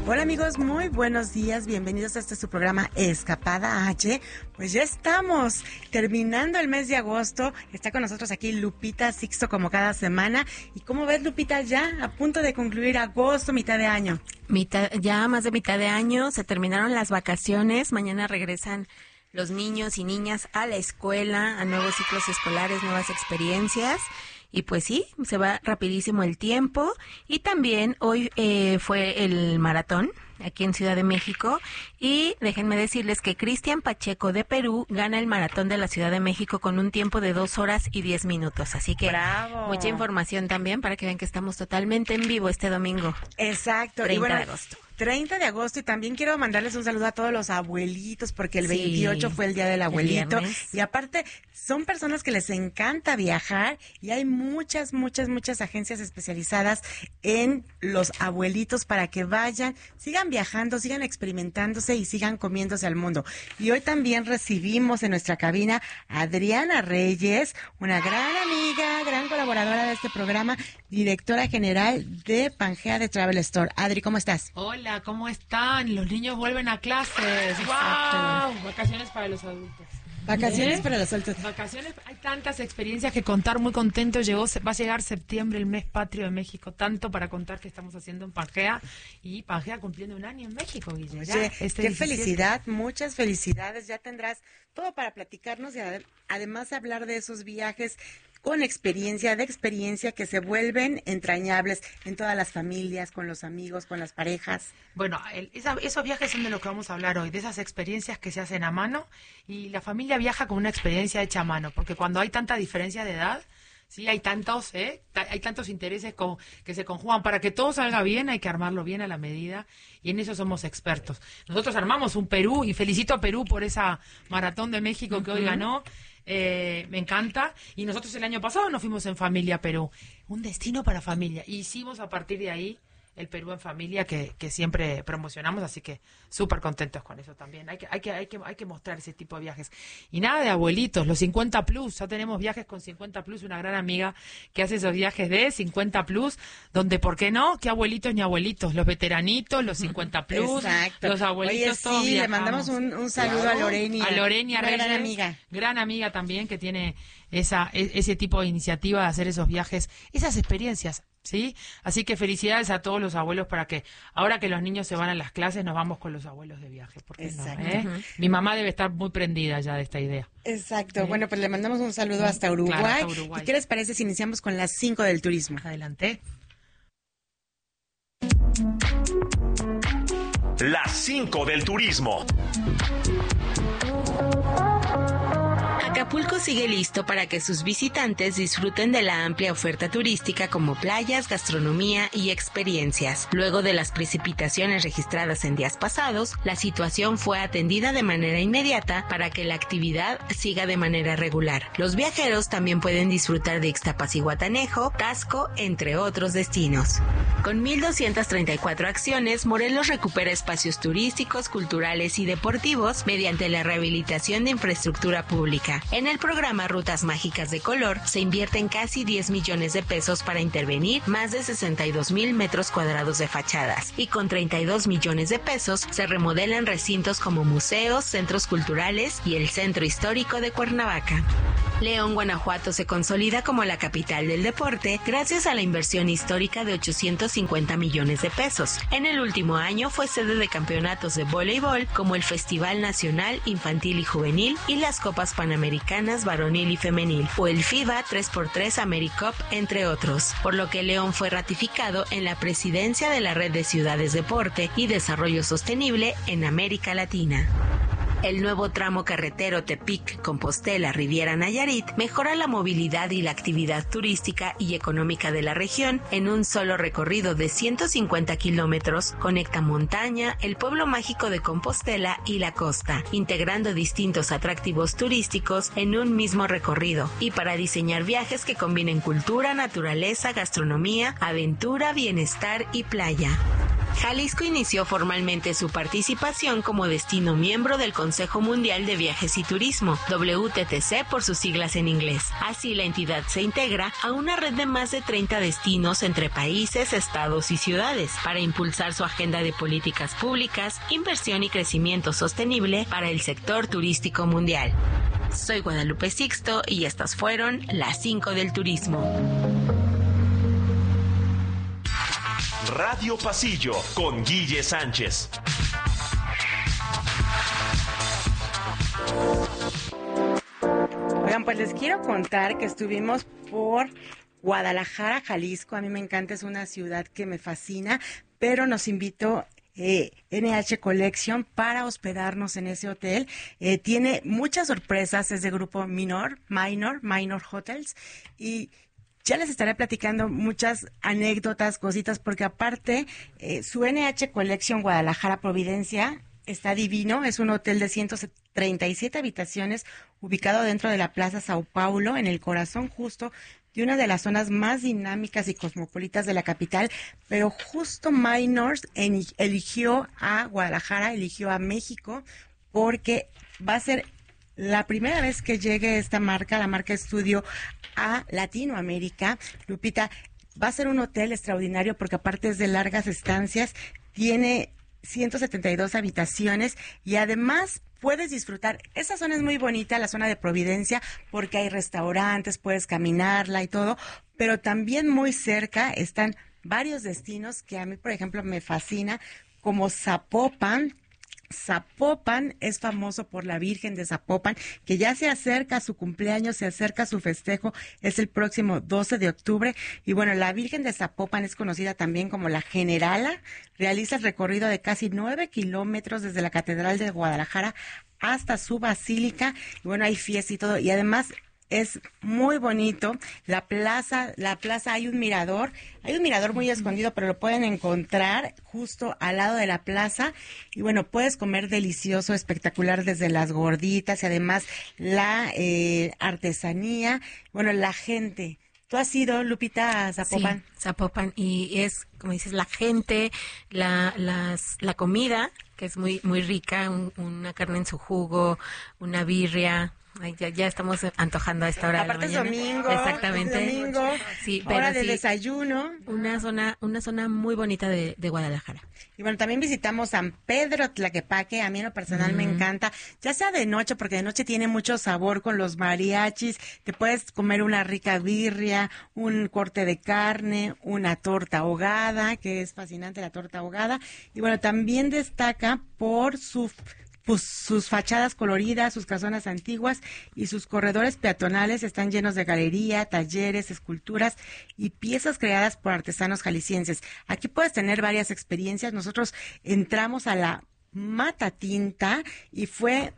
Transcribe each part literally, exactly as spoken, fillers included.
Hola amigos, muy buenos días, bienvenidos a este su programa Escapada H. Pues ya estamos terminando el mes de agosto, está con nosotros aquí Lupita Sixto como cada semana. ¿Y cómo ves, Lupita, ya a punto de concluir agosto, mitad de año? Mitad, ya más de mitad de año, se terminaron las vacaciones, mañana regresan los niños y niñas a la escuela, a nuevos ciclos escolares, nuevas experiencias. Y pues sí, se va rapidísimo el tiempo. Y también hoy eh, fue el maratón aquí en Ciudad de México. Y déjenme decirles que Cristian Pacheco de Perú gana el maratón de la Ciudad de México con un tiempo de dos horas y diez minutos. Así que ¡bravo! Mucha información también para que vean que estamos totalmente en vivo este domingo. Exacto. treinta y bueno, de agosto. treinta de agosto, y también quiero mandarles un saludo a todos los abuelitos, porque el Sí, veintiocho fue el Día del Abuelito, viernes. y aparte son personas que les encanta viajar, y hay muchas, muchas, muchas agencias especializadas en los abuelitos para que vayan, sigan viajando, sigan experimentándose y sigan comiéndose al mundo. Y hoy también recibimos en nuestra cabina a Adriana Reyes, una gran amiga, gran colaboradora de este programa, directora general de Pangea de Travel Store. Adri, ¿cómo estás? Hola, ¿cómo están? Los niños vuelven a clases. ¡Wow! Vacaciones para los adultos. Vacaciones ¿Eh? para los adultos. Vacaciones, hay tantas experiencias que contar, muy contento. Llegó, va a llegar septiembre, el mes patrio de México, tanto para contar que estamos haciendo en Pangea, y Pangea cumpliendo un año en México, Guille. Ya, Oye, este qué diecisiete. felicidad, muchas felicidades. Ya tendrás todo para platicarnos y ade- además hablar de esos viajes con experiencia, de experiencia que se vuelven entrañables en todas las familias, con los amigos, con las parejas. Bueno, el- esa- esos viajes son de lo que vamos a hablar hoy, de esas experiencias que se hacen a mano, y la familia viaja con una experiencia hecha a mano, porque cuando hay tanta diferencia de edad, sí, hay tantos, ¿eh? Ta- hay tantos intereses con- que se conjugan para que todo salga bien, hay que armarlo bien a la medida, y en eso somos expertos. Nosotros armamos un Perú, y felicito a Perú por esa maratón de México que hoy ganó. Eh, me encanta. Y nosotros el año pasado nos fuimos en familia a Perú, un destino para familia, y hicimos a partir de ahí el Perú en familia que, que siempre promocionamos, así que súper contentos con eso también. Hay que, hay que, hay que, hay que mostrar ese tipo de viajes. Y nada de abuelitos, los cincuenta plus, ya tenemos viajes con cincuenta plus, una gran amiga que hace esos viajes de cincuenta plus, donde, ¿por qué no? ¿Qué abuelitos ni abuelitos? Los veteranitos, los cincuenta plus, Exacto. los abuelitos, Oye, sí, todos le viajamos. mandamos un, un saludo Claro. a Lorenia. A Lorenia una gran Reyes, amiga. gran amiga también, que tiene esa e- ese tipo de iniciativa de hacer esos viajes, esas experiencias, ¿sí? Así que felicidades a todos los abuelos, para que ahora que los niños se van a las clases nos vamos con los abuelos de viaje, ¿por qué no, Exacto. eh? Ujú. Mi mamá debe estar muy prendida ya de esta idea. Exacto. ¿Eh? Bueno, pues le mandamos un saludo hasta Claro, Uruguay. hasta Uruguay. ¿Y qué les parece si iniciamos con las cinco del turismo? Adelante. Las cinco del turismo. Acapulco sigue listo para que sus visitantes disfruten de la amplia oferta turística como playas, gastronomía y experiencias. Luego de las precipitaciones registradas en días pasados, la situación fue atendida de manera inmediata para que la actividad siga de manera regular. Los viajeros también pueden disfrutar de Ixtapas y Guatanejo, Tasco, entre otros destinos. Con mil doscientas treinta y cuatro acciones, Morelos recupera espacios turísticos, culturales y deportivos mediante la rehabilitación de infraestructura pública. En el programa Rutas Mágicas de Color se invierten casi diez millones de pesos para intervenir más de sesenta y dos mil metros cuadrados de fachadas, y con treinta y dos millones de pesos se remodelan recintos como museos, centros culturales y el Centro Histórico de Cuernavaca. León, Guanajuato se consolida como la capital del deporte gracias a la inversión histórica de ochocientos cincuenta millones de pesos. En el último año fue sede de campeonatos de voleibol como el Festival Nacional Infantil y Juvenil y las Copas Panamericanas Varonil y Femenil, o el FIBA tres por tres AmeriCup, entre otros, por lo que León fue ratificado en la presidencia de la Red de Ciudades Deporte y Desarrollo Sostenible en América Latina. El nuevo tramo carretero Tepic-Compostela-Riviera Nayarit mejora la movilidad y la actividad turística y económica de la región en un solo recorrido de ciento cincuenta kilómetros. Conecta montaña, el pueblo mágico de Compostela y la costa, integrando distintos atractivos turísticos en un mismo recorrido, y para diseñar viajes que combinen cultura, naturaleza, gastronomía, aventura, bienestar y playa. Jalisco inició formalmente su participación como destino miembro del Consejo Mundial de Viajes y Turismo, W T T C por sus siglas en inglés. Así, la entidad se integra a una red de más de treinta destinos entre países, estados y ciudades para impulsar su agenda de políticas públicas, inversión y crecimiento sostenible para el sector turístico mundial. Soy Guadalupe Sixto y estas fueron las cinco del turismo. Radio Pasillo con Guille Sánchez. Oigan, pues les quiero contar que estuvimos por Guadalajara, Jalisco. A mí me encanta, es una ciudad que me fascina, pero nos invitó Eh, N H Collection para hospedarnos en ese hotel. Eh, tiene muchas sorpresas, es de grupo Minor, Minor, Minor Hotels, y ya les estaré platicando muchas anécdotas, cositas, porque aparte eh, su N H Collection Guadalajara Providencia está divino. Es un hotel de ciento treinta y siete habitaciones ubicado dentro de la Plaza Sao Paulo, en el corazón justo de una de las zonas más dinámicas y cosmopolitas de la capital, pero justo Minors en, eligió a Guadalajara, eligió a México, porque va a ser la primera vez que llegue esta marca, la marca Estudio, a Latinoamérica. Lupita, va a ser un hotel extraordinario porque aparte es de largas estancias, tiene ciento setenta y dos habitaciones y además puedes disfrutar. Esa zona es muy bonita, la zona de Providencia, porque hay restaurantes, puedes caminarla y todo, pero también muy cerca están varios destinos que a mí, por ejemplo, me fascina, como Zapopan. Zapopan es famoso por la Virgen de Zapopan, que ya se acerca su cumpleaños, se acerca su festejo, es el próximo doce de octubre. Y bueno, la Virgen de Zapopan es conocida también como la Generala, realiza el recorrido de casi nueve kilómetros desde la Catedral de Guadalajara hasta su basílica. Y bueno, hay fiesta y todo, y además es muy bonito. La plaza, la plaza hay un mirador, hay un mirador muy escondido, pero lo pueden encontrar justo al lado de la plaza. Y bueno, puedes comer delicioso, espectacular, desde las gorditas y además la eh, artesanía. Bueno, la gente. ¿Tú has ido, Lupita, a Zapopan? Sí, Zapopan, y es, como dices, la gente, la, las, la comida, que es muy, muy rica, un, una carne en su jugo, una birria. Ay, ya, ya estamos antojando a esta hora Aparte de la mañana. es domingo. Exactamente. Es domingo. Sí, hora pero de sí, desayuno. Una zona, una zona muy bonita de, de Guadalajara. Y bueno, también visitamos San Pedro Tlaquepaque. A mí en lo personal mm. me encanta, ya sea de noche, porque de noche tiene mucho sabor con los mariachis. Te puedes comer una rica birria, un corte de carne, una torta ahogada, que es fascinante la torta ahogada. Y bueno, también destaca por su Pues sus fachadas coloridas, sus casonas antiguas y sus corredores peatonales están llenos de galería, talleres, esculturas y piezas creadas por artesanos jaliscienses. Aquí puedes tener varias experiencias. Nosotros entramos a la Mata Tinta y fue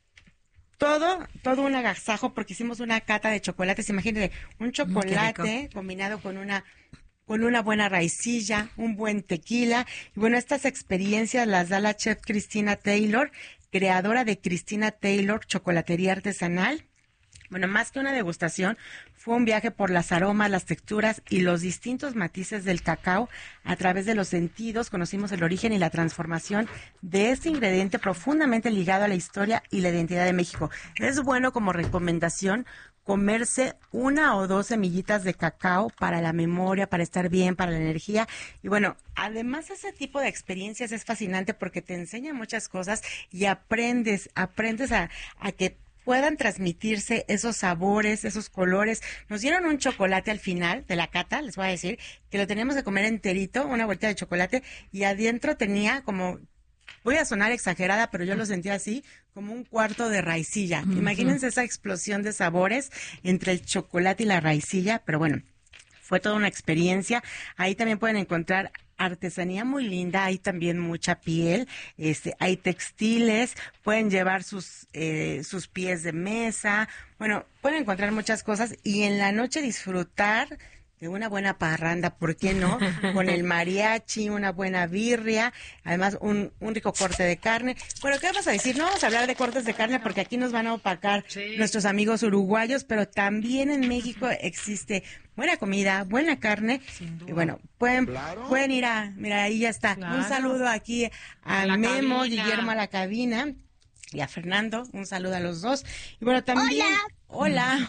todo, todo un agasajo porque hicimos una cata de chocolates. Imagínate, un chocolate combinado con una con una buena raicilla, un buen tequila. Y bueno, estas experiencias las da la chef Cristina Taylor, creadora de Cristina Taylor Chocolatería Artesanal. Bueno, más que una degustación, fue un viaje por las aromas, las texturas y los distintos matices del cacao. A través de los sentidos conocimos el origen y la transformación de este ingrediente profundamente ligado a la historia y la identidad de México. Es bueno como recomendación comerse una o dos semillitas de cacao para la memoria, para estar bien, para la energía. Y bueno, además ese tipo de experiencias es fascinante porque te enseña muchas cosas y aprendes, aprendes a, a que puedan transmitirse esos sabores, esos colores. Nos dieron un chocolate al final de la cata, les voy a decir, que lo teníamos que comer enterito, una vuelta de chocolate, y adentro tenía como, voy a sonar exagerada, pero yo lo sentía así, como un cuarto de raicilla. Uh-huh. Imagínense esa explosión de sabores entre el chocolate y la raicilla, pero bueno, fue toda una experiencia. Ahí también pueden encontrar artesanía muy linda, hay también mucha piel, este, hay textiles, pueden llevar sus eh, sus pies de mesa, bueno, pueden encontrar muchas cosas y en la noche disfrutar de una buena parranda, ¿por qué no? Con el mariachi, una buena birria, además un, un rico corte de carne. Bueno, ¿qué vamos a decir? No vamos a hablar de cortes de carne porque aquí nos van a opacar sí. nuestros amigos uruguayos, pero también en México existe buena comida, buena carne. Y bueno, pueden, Claro. pueden ir a, mira, ahí ya está. Claro. Un saludo aquí a, A la Memo, cabina. Guillermo a la cabina y a Fernando, un saludo a los dos. Y bueno, también... Hola.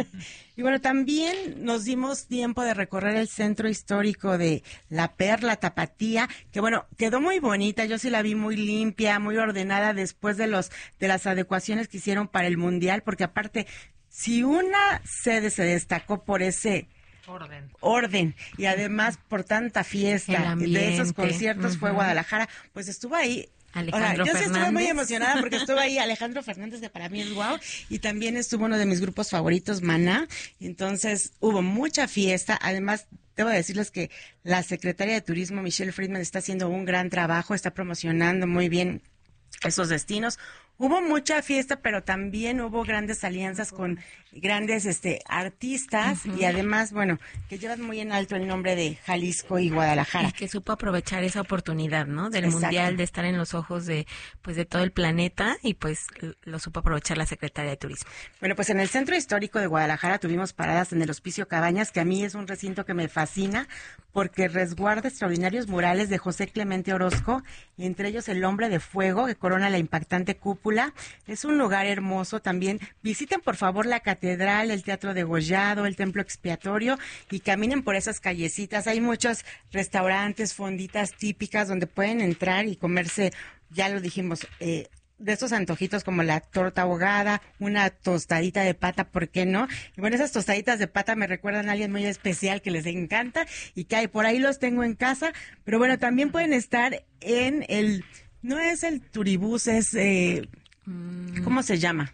Y bueno, también nos dimos tiempo de recorrer el centro histórico de La Perla, Tapatía, que bueno, quedó muy bonita. Yo sí la vi muy limpia, muy ordenada después de los de las adecuaciones que hicieron para el Mundial, porque aparte, si una sede se destacó por ese Orden. orden y además por tanta fiesta El de ambiente. esos conciertos fue Ujú. Guadalajara, pues estuvo ahí. Alejandro O sea, yo sí estuve muy Fernández. emocionada porque estuvo ahí Alejandro Fernández, que para mí es guau, y también estuvo uno de mis grupos favoritos, Maná. Entonces hubo mucha fiesta. Además, debo decirles que la secretaria de Turismo, Michelle Friedman, está haciendo un gran trabajo, está promocionando muy bien esos destinos. Hubo mucha fiesta, pero también hubo grandes alianzas con grandes este artistas y además, bueno, que llevan muy en alto el nombre de Jalisco y Guadalajara. Y que supo aprovechar esa oportunidad, ¿no? Del Exacto. mundial, de estar en los ojos de, pues, de todo el planeta, y pues l- lo supo aprovechar la secretaria de Turismo. Bueno, pues en el Centro Histórico de Guadalajara tuvimos paradas en el Hospicio Cabañas, que a mí es un recinto que me fascina porque resguarda extraordinarios murales de José Clemente Orozco, y entre ellos el Hombre de Fuego, que corona la impactante cúpula. Es un lugar hermoso también. Visiten por favor la catedral, el Teatro Degollado, el Templo Expiatorio y caminen por esas callecitas. Hay muchos restaurantes, fonditas típicas donde pueden entrar y comerse, ya lo dijimos, eh, de estos antojitos como la torta ahogada, una tostadita de pata, ¿por qué no? Y bueno, esas tostaditas de pata me recuerdan a alguien muy especial que les encanta y que hay, por ahí los tengo en casa, pero bueno, también pueden estar en el, no es el turibús, es, eh, ¿cómo se llama?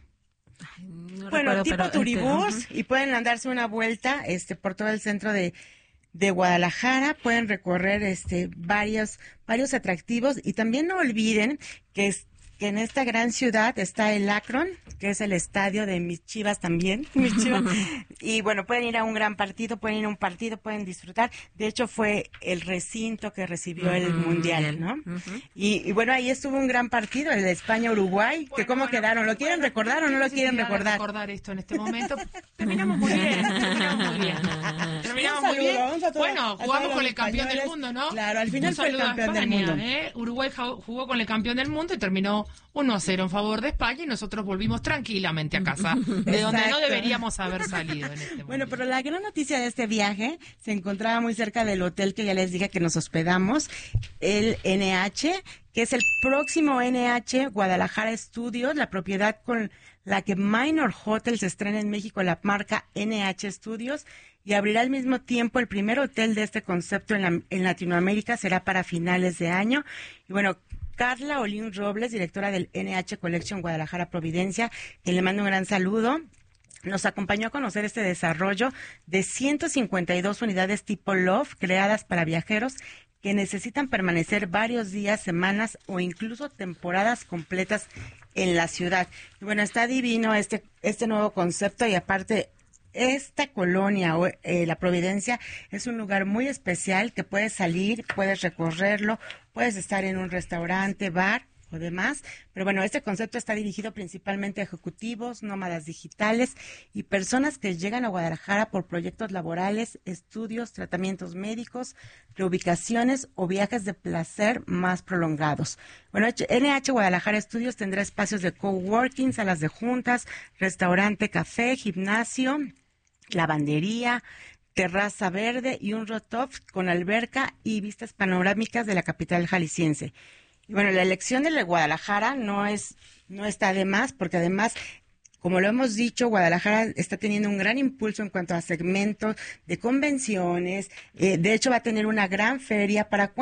No Bueno, recuerdo, tipo pero, este, turibús, ujú. y pueden andarse una vuelta este por todo el centro de, de Guadalajara, pueden recorrer este varios varios atractivos y también no olviden que es que en esta gran ciudad está el Akron, que es el estadio de mis Chivas también, mis Chivas. Y bueno, pueden ir a un gran partido, pueden ir a un partido, pueden disfrutar. De hecho, fue el recinto que recibió el Ujú, Mundial, ¿no? ujú. Y, y bueno, ahí estuvo un gran partido, el de España-Uruguay, que Bueno, cómo bueno, quedaron. ¿Lo quieren bueno, recordar o no ¿qué lo quieren necesidad de recordar? recordar esto en este momento? Terminamos muy bien, terminamos muy bien. Terminamos Un muy bien. saludo, un saludo Bueno, a todos jugamos los con el campeón del españoles. mundo, ¿no? Claro, al final Un fue el saludo a campeón del España, mundo. ¿eh? Uruguay ja- jugó con el campeón del mundo y terminó uno a cero en favor de España, y nosotros volvimos tranquilamente a casa, de donde no Exacto. deberíamos haber salido en este momento. Bueno, pero la gran noticia de este viaje se encontraba muy cerca del hotel que ya les dije que nos hospedamos, el N H, que es el próximo N H Guadalajara Studios, la propiedad con la que Minor Hotels estrena en México la marca N H Studios, y abrirá al mismo tiempo el primer hotel de este concepto en, la- en Latinoamérica, será para finales de año. Y bueno, Carla Olín Robles, directora del N H Collection Guadalajara Providencia, que le mando un gran saludo, nos acompañó a conocer este desarrollo de ciento cincuenta y dos unidades tipo Love creadas para viajeros que necesitan permanecer varios días, semanas o incluso temporadas completas en la ciudad. Y bueno, está divino este, este nuevo concepto, y aparte esta colonia, o eh, la Providencia, es un lugar muy especial que puedes salir, puedes recorrerlo, puedes estar en un restaurante, bar o demás, pero bueno, este concepto está dirigido principalmente a ejecutivos, nómadas digitales y personas que llegan a Guadalajara por proyectos laborales, estudios, tratamientos médicos, reubicaciones o viajes de placer más prolongados. Bueno, N H Guadalajara Estudios tendrá espacios de coworking, salas de juntas, restaurante, café, gimnasio, lavandería, terraza verde y un rooftop con alberca y vistas panorámicas de la capital jalisciense. Y bueno, la elección de la Guadalajara no es no está de más, porque además, como lo hemos dicho, Guadalajara está teniendo un gran impulso en cuanto a segmentos de convenciones. Eh, de hecho, va a tener una gran feria para